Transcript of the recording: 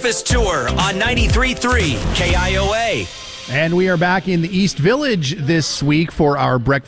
Breakfast Tour on 93.3 KIOA. And we are back in the East Village this week for our breakfast